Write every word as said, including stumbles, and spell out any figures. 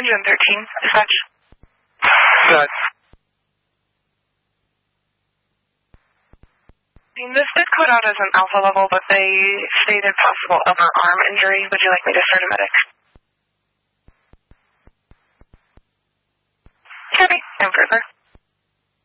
Engine thirteen, dispatch. Good. This did code out as an alpha level, but they stated possible upper arm injury. Would you like me to start a medic? Copy. And further.